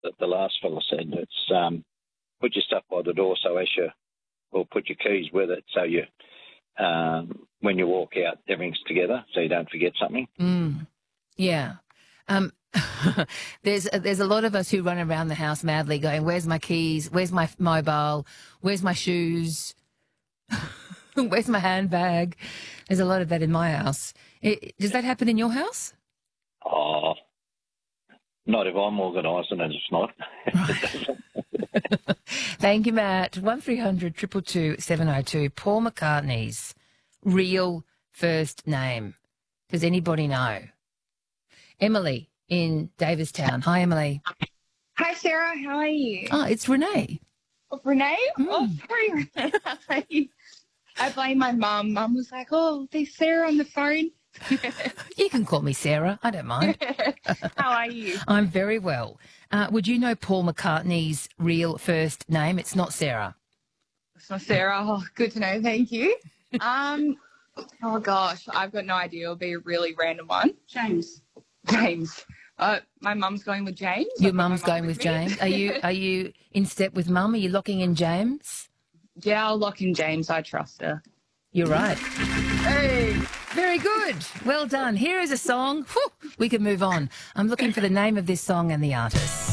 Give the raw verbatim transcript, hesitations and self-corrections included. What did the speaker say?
that the last fella said. It's um, put your stuff by the door so as you, or put your keys with it so you, um, when you walk out, everything's together so you don't forget something. Mm. Yeah. Um, there's there's a lot of us who run around the house madly going, where's my keys? Where's my mobile? Where's my shoes? Where's my handbag? There's a lot of that in my house. It, does that happen in your house? Oh, not if I'm organised, and it's not. Right. Thank you, Matt. one three hundred two two two seven oh two. Paul McCartney's real first name. Does anybody know? Emily in Davistown. Hi, Emily. Hi, Sarah. How are you? Oh, it's Renee. Oh, Renee? Mm. Oh, sorry, Renee. I blame my mum. Mum was like, oh, there's Sarah on the phone. You can call me Sarah. I don't mind. How are you? I'm very well. Uh, would you know Paul McCartney's real first name? It's not Sarah. It's not Sarah. Oh, good to know. Thank you. Um, oh, gosh. I've got no idea. It'll be a really random one. James. James. Uh, my mum's going with James. Your I've got my mum's mum going with me. James. Are you are you in step with mum? Are you locking in James? Yeah, I'll lock in James. I trust her. You're right. Hey. Very good. Well done. Here is a song. Whew, we can move on. I'm looking for the name of this song and the artist.